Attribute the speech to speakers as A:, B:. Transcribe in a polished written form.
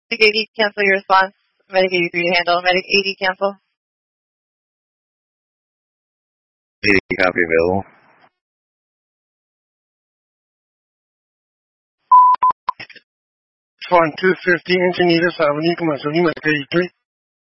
A: Medic 80, cancel your response. Medic 83 to handle. Medic 80, cancel.
B: 80, copy, available.
C: Swan 250, Encinitas Avenue, Commercial, Medic 83.